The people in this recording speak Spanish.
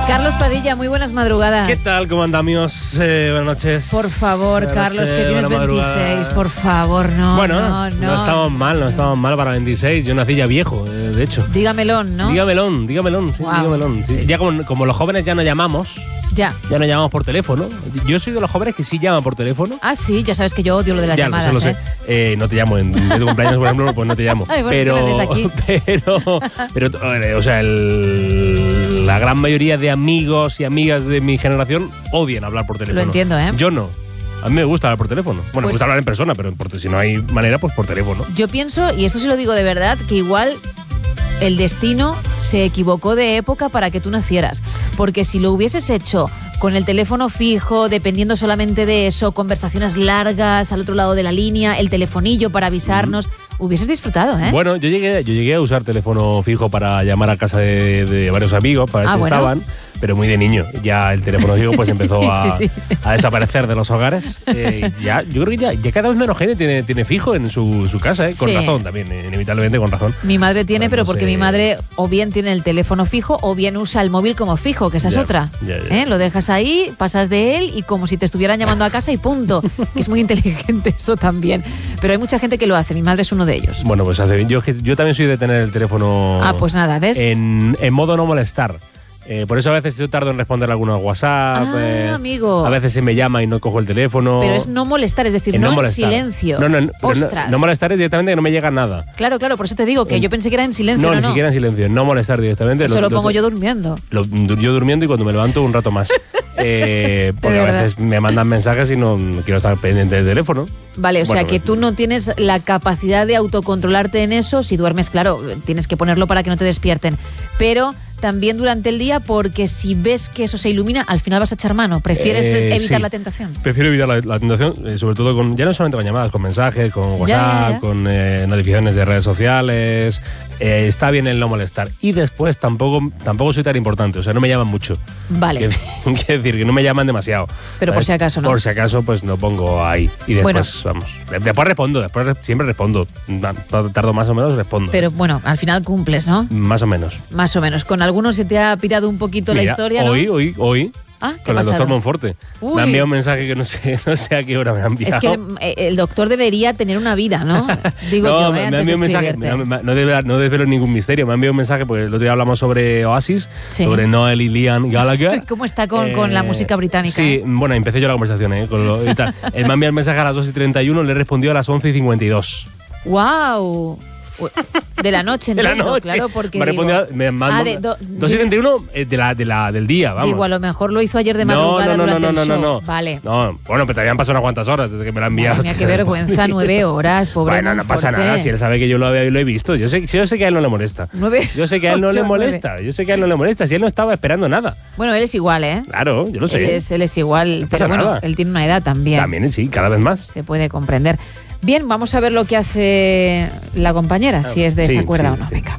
Carlos Padilla, muy buenas madrugadas. ¿Qué tal? ¿Cómo andamos? Buenas noches. Por favor, buenas Carlos, noches, que tienes 26, por favor, no. Bueno, no estamos mal para 26. Yo nací ya viejo, de hecho. Dígamelón, ¿no? Dígamelón, sí, Wow. dígamelón. Sí. Ya como los jóvenes ya no llamamos. Ya no llamamos por teléfono. Yo soy de los jóvenes que sí llaman por teléfono. Ah, sí, ya sabes que yo odio lo de las llamadas. Lo sé. No te llamo en tu cumpleaños, por ejemplo, pues no te llamo. Ay, bueno, pero, o sea, la gran mayoría de amigos y amigas de mi generación odian hablar por teléfono. Lo entiendo, ¿eh? Yo no. A mí me gusta hablar por teléfono. Bueno, me gusta hablar en persona, pero si no hay manera, pues por teléfono. Yo pienso, y eso sí lo digo de verdad, que igual el destino se equivocó de época para que tú nacieras. Porque si lo hubieses hecho con el teléfono fijo, dependiendo solamente de eso, conversaciones largas al otro lado de la línea, el telefonillo para avisarnos, hubieses disfrutado, ¿eh? Bueno, yo llegué a usar teléfono fijo para llamar a casa de varios amigos, para ver si estaban, pero muy de niño. Ya el teléfono fijo pues empezó a desaparecer de los hogares. Yo creo que ya cada vez menos gente tiene fijo en su casa, con razón también, inevitablemente con razón. Mi madre tiene, pero porque mi madre o bien tiene el teléfono fijo o bien usa el móvil como fijo, que esa es otra. Lo dejas ahí, pasas de él y como si te estuvieran llamando a casa y punto. Que es muy inteligente eso también. Pero hay mucha gente que lo hace, mi madre es uno de ellos. Bueno, pues hace bien. Yo también soy de tener el teléfono pues nada, ¿ves? En modo no molestar. Por eso a veces yo tardo en responder algunos WhatsApp. Amigo. A veces se me llama y no cojo el teléfono. Pero es no molestar, es decir, no en silencio. No molestar es directamente que no me llega nada. Claro, por eso te digo que yo pensé que era en silencio. No, ni siquiera en silencio. No molestar directamente. Eso lo pongo yo durmiendo. Yo durmiendo y cuando me levanto un rato más. Porque a veces me mandan mensajes y no quiero estar pendiente del teléfono. Vale, o sea que tú no tienes la capacidad de autocontrolarte en eso. Si duermes, claro, tienes que ponerlo para que no te despierten. Pero también durante el día, porque si ves que eso se ilumina, al final vas a echar mano. ¿Prefieres evitar la tentación? Prefiero evitar la tentación, sobre todo ya no solamente con llamadas, con mensajes, con WhatsApp, con notificaciones de redes sociales. Está bien el no molestar. Y después tampoco soy tan importante, o sea, no me llaman mucho. Vale. Quiero decir, que no me llaman demasiado. Pero por si acaso, ¿no? Por si acaso, pues lo pongo ahí. Y después, después respondo, siempre respondo. Tardo más o menos, respondo. Pero bueno, al final cumples, ¿no? Más o menos. Más o menos. Con algunos se te ha pirado un poquito la historia, ¿no? Hoy. Con el doctor Monforte. Me ha enviado un mensaje que no sé a qué hora me ha enviado. Es que el doctor debería tener una vida, ¿no? Digo yo, me ha enviado un mensaje. No desvelo ningún misterio. Me ha enviado un mensaje porque el otro día hablamos sobre Oasis, sobre Noel y Liam Gallagher. ¿Cómo está con la música británica? Sí, bueno, empecé yo la conversación. Él me ha enviado el mensaje a las 2:31, le he respondido a las 11:52. ¡Wow! De la noche, entiendo, claro, porque me mandó 2:71 del día, vamos. Digo, a lo mejor lo hizo ayer de madrugada durante el show. No. Vale. No, bueno, pero te habían pasado unas cuantas horas desde que me la enviaste. Mira, qué vergüenza, 9 horas, pobre Bueno, no pasa nada, si él sabe que yo lo he visto. Yo sé que a él no le molesta. 9, yo sé que a él no le molesta. Si él no estaba esperando nada. Bueno, él es igual, ¿eh? Claro, yo lo sé. Él es igual, no pero bueno, nada. Él tiene una edad también. También, sí, cada vez más. Se puede comprender. Bien, vamos a ver lo que hace la compañera, si es de esa cuerda o no. Venga.